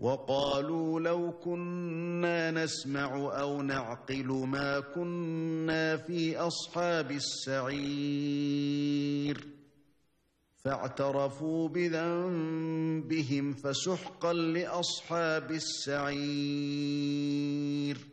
وقالوا لو كنا نسمع أو نعقل ما كنا في أصحاب السعير فاعترفوا بذنبهم فسحقا لأصحاب السعير.